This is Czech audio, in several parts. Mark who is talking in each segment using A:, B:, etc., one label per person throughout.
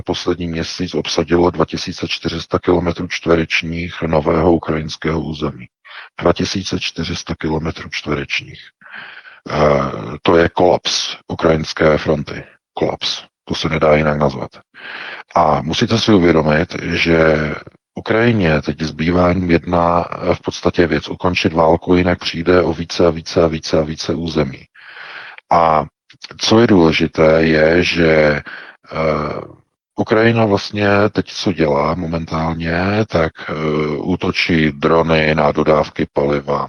A: poslední měsíc obsadilo 2400 km čtverečních nového ukrajinského území. 2400 km čtverečních. To je kolaps ukrajinské fronty. Kolaps. To se nedá jinak nazvat. A musíte si uvědomit, že Ukrajině teď zbývá jen jedna v podstatě věc, ukončit válku, jinak přijde o více a více a více a více území. A co je důležité, je, že Ukrajina vlastně teď, co dělá momentálně, tak útočí drony na dodávky paliva,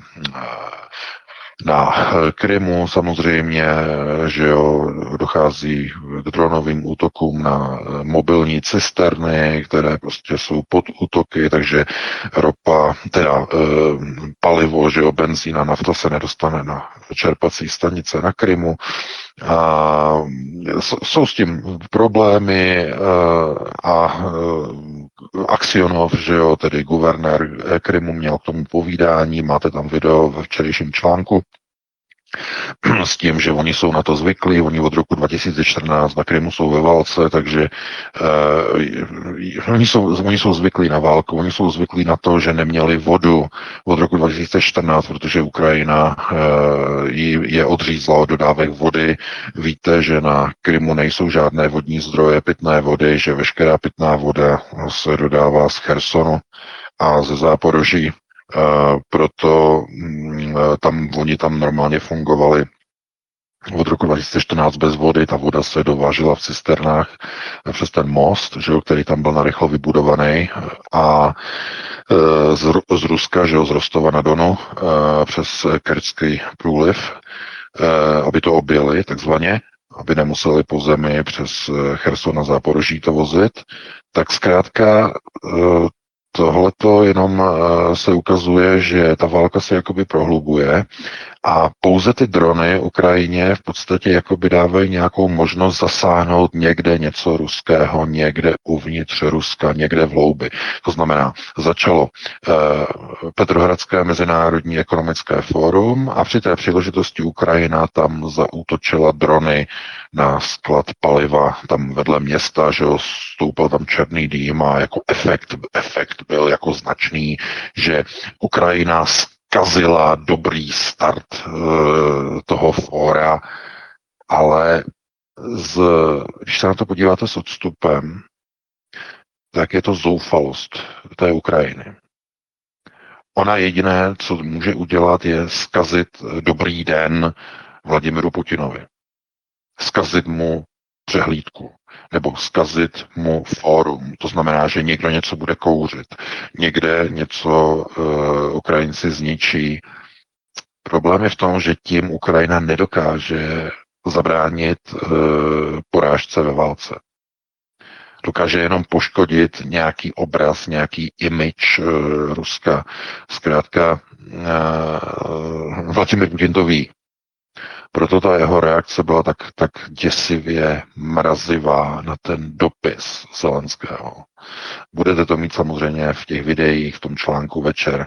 A: na Krymu samozřejmě, že jo, dochází k dronovým útokům na mobilní cisterny, které prostě jsou pod útoky, takže ropa, teda palivo, že jo, benzín a nafta se nedostane na čerpací stanice na Krymu. A jsou s tím problémy a Aksionov, že jo, tedy guvernér Krymu měl k tomu povídání, máte tam video ve včerejším článku, s tím, že oni jsou na to zvyklí, oni od roku 2014 na Krymu jsou ve válce, takže oni jsou zvyklí na válku, oni jsou zvyklí na to, že neměli vodu od roku 2014, protože Ukrajina je odřízla od dodávek vody. Víte, že na Krymu nejsou žádné vodní zdroje pitné vody, že veškerá pitná voda se dodává z Chersonu a ze Záporoží. Proto oni tam normálně fungovali od roku 2014 bez vody, ta voda se dovážela v cisternách přes ten most, že jo, který tam byl narychlo vybudovaný a z Ruska, že jo, z Rostova na Donu přes Kerčský průliv, aby to objeli takzvaně, aby nemuseli po zemi přes Cherson a Záporoží to vozit, tak zkrátka tohleto jenom se ukazuje, že ta válka se jakoby prohlubuje a pouze ty drony Ukrajině v podstatě jakoby dávají nějakou možnost zasáhnout někde něco ruského, někde uvnitř Ruska, někde v hloubi. To znamená, začalo Petrohradské mezinárodní ekonomické fórum a při té příležitosti Ukrajina tam zaútočila drony na sklad paliva tam vedle města, že jo, stoupal tam černý dým a jako efekt byl jako značný, že Ukrajina zkazila dobrý start toho fóra, ale když se na to podíváte s odstupem, tak je to zoufalost té Ukrajiny. Ona jediné, co může udělat, je zkazit dobrý den Vladimiru Putinovi. Zkazit mu přehlídku nebo zkazit mu fórum. To znamená, že někdo něco bude kouřit, někde něco Ukrajinci zničí. Problém je v tom, že tím Ukrajina nedokáže zabránit porážce ve válce. Dokáže jenom poškodit nějaký obraz, nějaký image Ruska. Zkrátka Vladimir Putin to ví. Proto ta jeho reakce byla tak děsivě mrazivá na ten dopis Zelenského. Budete to mít samozřejmě v těch videích, v tom článku večer.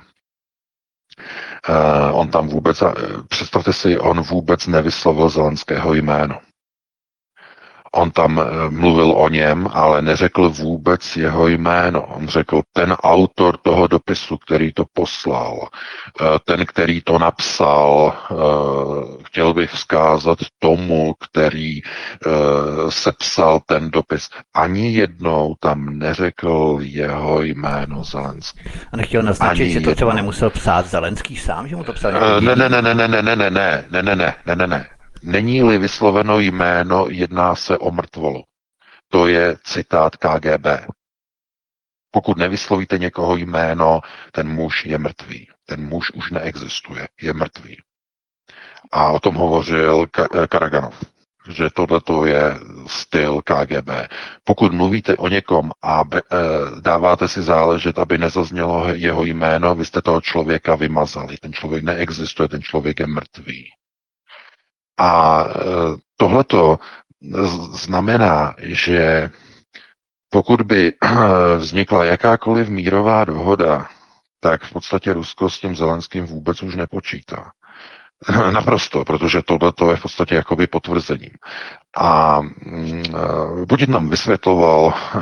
A: On tam vůbec, představte si, on vůbec nevyslovil Zelenského jméno. On tam mluvil o něm, ale neřekl vůbec jeho jméno. On řekl ten autor toho dopisu, který to poslal, ten, který to napsal, chtěl bych vzkázat tomu, který sepsal ten dopis. Ani jednou tam neřekl jeho jméno Zelenský.
B: A nechtěl naznačit, že to třeba nemusel psát Zelenský sám, že mu to psal
A: někdo jiný? Ne. Není-li vysloveno jméno, jedná se o mrtvolu. To je citát KGB. Pokud nevyslovíte někoho jméno, ten muž je mrtvý. Ten muž už neexistuje, je mrtvý. A o tom hovořil Karaganov, že tohleto je styl KGB. Pokud mluvíte o někom a dáváte si záležet, aby nezaznělo jeho jméno, vy jste toho člověka vymazali. Ten člověk neexistuje, ten člověk je mrtvý. A tohleto znamená, že pokud by vznikla jakákoliv mírová dohoda, tak v podstatě Rusko s tím Zelenským vůbec už nepočítá. Naprosto, protože tohleto je v podstatě jakoby potvrzením. A Putin nám vysvětloval,